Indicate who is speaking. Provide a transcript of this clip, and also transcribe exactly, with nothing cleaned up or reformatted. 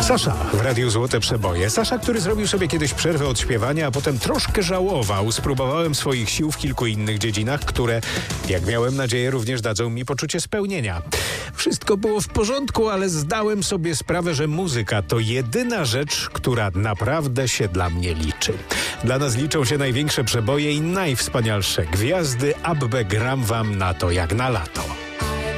Speaker 1: Sasza w Radiu Złote Przeboje. Sasza, który zrobił sobie kiedyś przerwę od śpiewania, a potem troszkę żałował. Spróbowałem swoich sił w kilku innych dziedzinach, które, jak miałem nadzieję, również dadzą mi poczucie spełnienia. Wszystko było w porządku, ale zdałem sobie sprawę, że muzyka to jedyna rzecz, która naprawdę się dla mnie liczy. Dla nas liczą się największe przeboje i najwspanialsze gwiazdy. Abbe, gram wam na to jak na lato.